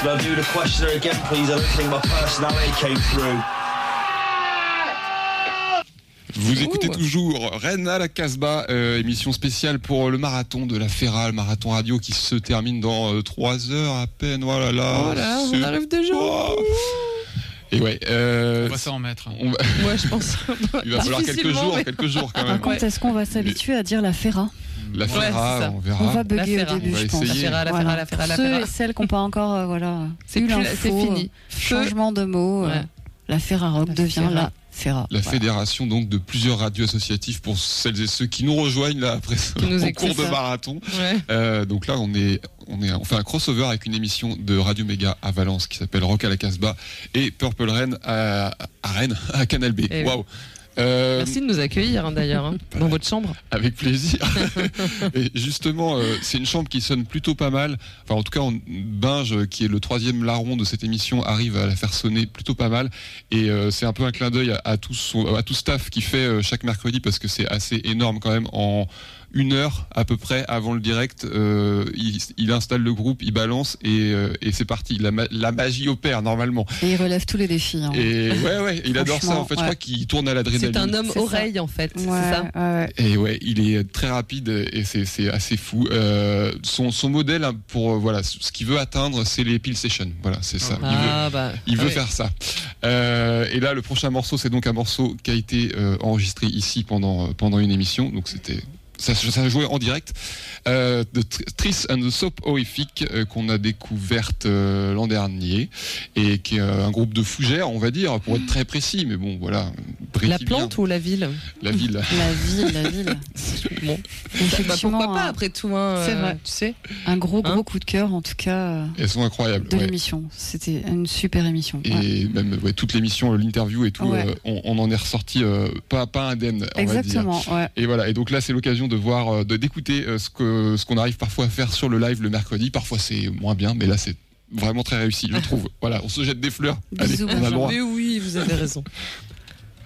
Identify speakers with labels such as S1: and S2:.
S1: Can I do the questioner again, please? I don't think my personality came through.
S2: Vous écoutez toujours Rennes à la Casbah, émission spéciale pour le marathon de la Ferra, le marathon radio qui se termine dans 3 heures à peine. Oh là là,
S3: on arrive déjà.
S2: Oh. Et ouais,
S4: on va s'en remettre.
S3: Ouais, je pense.
S2: Il va falloir quelques jours quand même.
S5: Quand est-ce qu'on va s'habituer à dire la Ferra?
S2: La Ferra, on verra.
S5: On va bugger au début, je pense.
S3: La Ferra.
S5: Ceux et celles qui n'ont pas encore,
S3: c'est fini.
S5: Changement de mot. La Ferra Rock devient la Ferra.
S2: La fédération donc de plusieurs radios associatifs pour celles et ceux qui nous rejoignent là après ce cours de marathon. Donc là on fait un crossover avec une émission de Radio Méga à Valence qui s'appelle Rock à la Casbah et Purple Rain à Rennes à Canal B. Waouh.
S3: Merci de nous accueillir d'ailleurs dans votre chambre.
S2: Avec plaisir. Et justement, c'est une chambre qui sonne plutôt pas mal. Enfin, en tout cas, Binge, qui est le 3e larron de cette émission, arrive à la faire sonner plutôt pas mal. Et c'est un peu un clin d'œil à tout staff qui fait chaque mercredi parce que c'est assez énorme quand même. En 1 heure à peu près avant le direct, il installe le groupe, il balance et c'est parti. La magie opère normalement.
S5: Et il relève tous les défis.
S2: Et il adore ça. En fait, je crois qu'il tourne à l'adrénaline.
S3: C'est un homme oreille en fait. C'est ça.
S2: Et il est très rapide et c'est assez fou. Son modèle pour ce qu'il veut atteindre, c'est les Peel Sessions. Voilà, c'est ça. Il veut faire ça. Et là, le prochain morceau, c'est donc un morceau qui a été enregistré ici pendant une émission. Donc ça jouait en direct de Triss and the Soap Horrific qu'on a découverte l'an dernier et qui est un groupe de fougères, on va dire, pour être très précis, mais bon voilà.
S3: La plante ou la ville?
S2: La ville.
S5: La ville.
S3: Bon. Pourquoi pas après tout
S5: c'est vrai.
S3: Tu sais.
S5: Un gros coup de cœur en tout cas.
S2: Elles sont incroyables.
S5: De l'émission. C'était une super émission.
S2: Et même toute l'émission, l'interview et tout, on en est ressorti pas indemne.
S5: Exactement.
S2: On va dire. Et voilà. Et donc là, c'est l'occasion de voir, d'écouter ce qu'on arrive parfois à faire sur le live le mercredi. Parfois c'est moins bien, mais là c'est vraiment très réussi, je trouve. Voilà, on se jette des fleurs.
S5: Bisous,
S2: allez, on a le droit.
S3: Mais oui, vous avez raison.